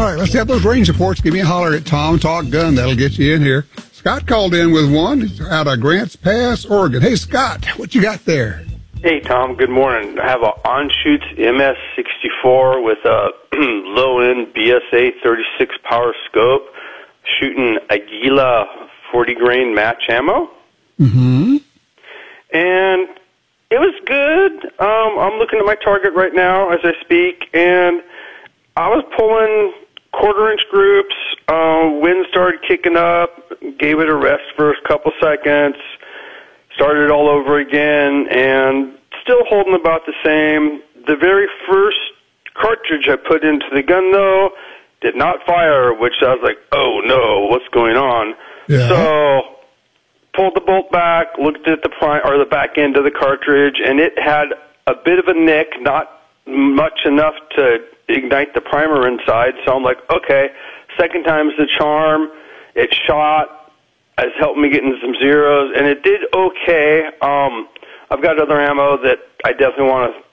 All right, let's have those range reports. Give me a holler at Tom Talk Gun. That'll get you in here. Scott called in with one. He's out of Grants Pass, Oregon. Hey, Scott, what you got there? Hey, Tom, good morning. I have a Anschutz MS-64 with a low-end BSA 36 power scope, shooting Aguila 40-grain match ammo. Mm-hmm. And it was good. I'm looking at my target right now as I speak, and I was pulling quarter-inch groups. Wind started kicking up, gave it a rest for a couple seconds, started all over again, and still holding about the same. The very first cartridge I put into the gun, though, did not fire, which I was like, oh, no, what's going on? Yeah. So pulled the bolt back, looked at the back end of the cartridge, and it had a bit of a nick, not much enough to ignite the primer inside. So I'm like, okay, second time's the charm. It shot. Has helped me get into some zeros, and it did okay. I've got other ammo that I definitely want to